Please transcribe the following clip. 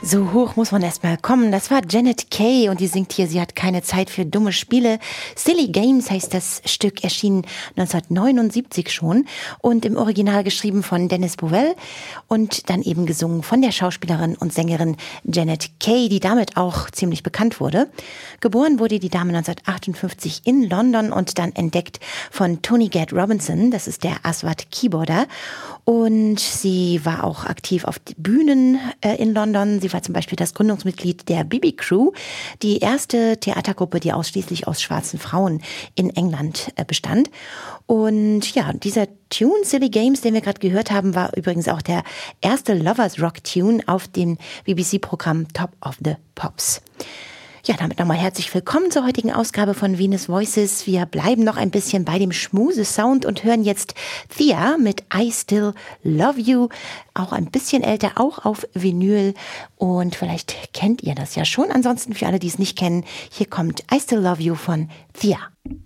So hoch muss man erstmal kommen. Das war Janet Kay und die singt hier, sie hat keine Zeit für dumme Spiele. Silly Games heißt das Stück, erschien 1979 schon und im Original geschrieben von Dennis Bovell und dann eben gesungen von der Schauspielerin und Sängerin Janet Kay, die damit auch ziemlich bekannt wurde. Geboren wurde die Dame 1958 in London und dann entdeckt von Tony Gad Robinson, das ist der Aswad-Keyboarder. Und sie war auch aktiv auf Bühnen in London. Sie war zum Beispiel das Gründungsmitglied der BB Crew, die erste Theatergruppe, die ausschließlich aus schwarzen Frauen in England bestand. Und ja, dieser Tune, Silly Games, den wir gerade gehört haben, war übrigens auch der erste Lovers Rock Tune auf dem BBC-Programm Top of the Pops. Ja, damit nochmal herzlich willkommen zur heutigen Ausgabe von Venus Voices. Wir bleiben noch ein bisschen bei dem Schmuse-Sound und hören jetzt Thea mit I Still Love You. Auch ein bisschen älter, auch auf Vinyl. Und vielleicht kennt ihr das ja schon. Ansonsten für alle, die es nicht kennen, hier kommt I Still Love You von Thea.